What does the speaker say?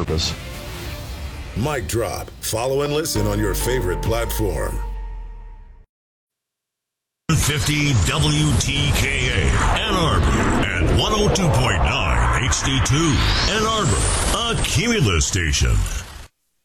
purpose. Mic drop. Follow and listen on your favorite platform. 50 WTKA Ann Arbor and 102.9 HD2 Ann Arbor, a Cumulus station.